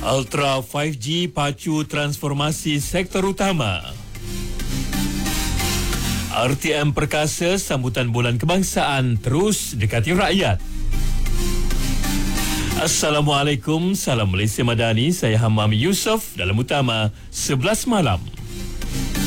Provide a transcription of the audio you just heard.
Ultra 5G pacu transformasi sektor utama. RTM Perkasa sambutan bulan kebangsaan terus dekati rakyat. Assalamualaikum, salam Malaysia Madani. Saya Hamam Yusof dalam utama 11 malam.